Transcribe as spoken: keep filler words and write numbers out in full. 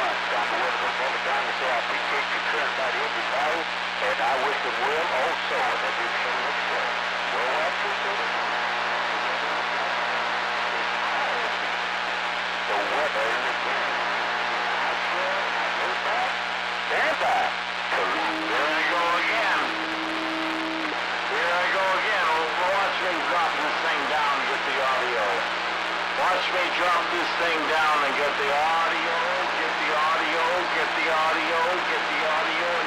one. John Wood from Memphis trying to say I appreciate your current by everybody, and I wish them well also when they do some of the show. Well, I appreciate it. The weather in the game. I swear, I know that. Stand by. There I go again. Here I go again. Watch me drop this thing down and get the audio. Watch me drop this thing down and get the audio, get the audio, get the audio, get the audio.